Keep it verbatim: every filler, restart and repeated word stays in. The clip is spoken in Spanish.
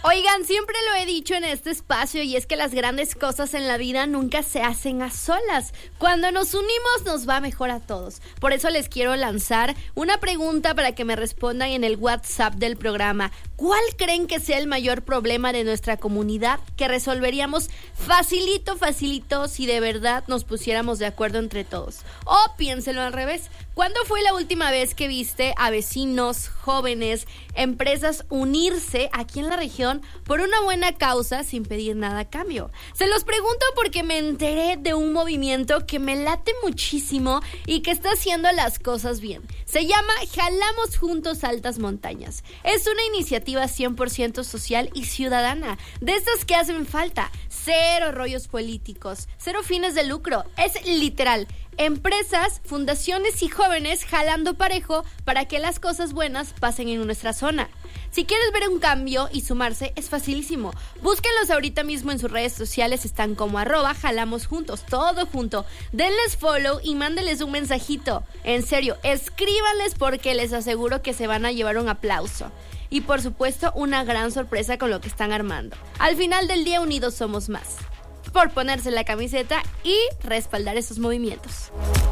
Oigan, siempre lo he dicho en este espacio y es que las grandes cosas en la vida nunca se hacen a solas. Cuando nos unimos nos va mejor a todos. Por eso les quiero lanzar una pregunta para que me respondan en el WhatsApp del programa. ¿Cuál creen que sea el mayor problema de nuestra comunidad que resolveríamos facilito, facilito si de verdad nos pusiéramos de acuerdo entre todos? O piénselo al revés. ¿Cuándo fue la última vez que viste a vecinos, jóvenes, empresas unirse aquí en la región por una buena causa sin pedir nada a cambio? Se los pregunto porque me enteré de un movimiento que me late muchísimo y que está haciendo las cosas bien. Se llama Jalamos Juntos Altas Montañas. Es una iniciativa cien por ciento social y ciudadana, de estas que hacen falta. Cero rollos políticos, cero fines de lucro. Es literal. Empresas, fundaciones y jóvenes jalando parejo para que las cosas buenas pasen en nuestra zona. Si quieres ver un cambio y sumarse, es facilísimo. Búsquenlos ahorita mismo en sus redes sociales, están como arroba jalamos juntos, todo junto. Denles follow y mándenles un mensajito. En serio, escríbanles porque les aseguro que se van a llevar un aplauso. Y por supuesto, una gran sorpresa con lo que están armando. Al final del día, unidos somos más. Por ponerse la camiseta y respaldar esos movimientos.